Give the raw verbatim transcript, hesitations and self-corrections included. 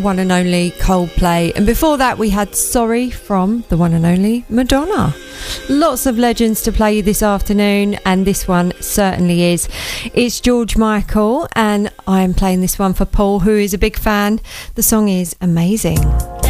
one and only Coldplay, and before that we had Sorry from the one and only Madonna. Lots of legends to play this afternoon, and this one certainly is. It's George Michael, and I'm playing this one for Paul, who is a big fan. The song is amazing.